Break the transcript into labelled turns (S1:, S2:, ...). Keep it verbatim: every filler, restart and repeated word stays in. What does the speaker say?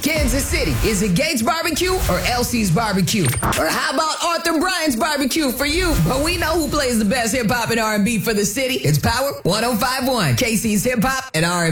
S1: Kansas City, is it Gates Barbecue or Elsie's Barbecue? Or how about Arthur Bryant's Barbecue for you? But we know who plays the best hip-hop and R and B for the city. It's Power one oh five point one, K C's Hip-Hop and R and B.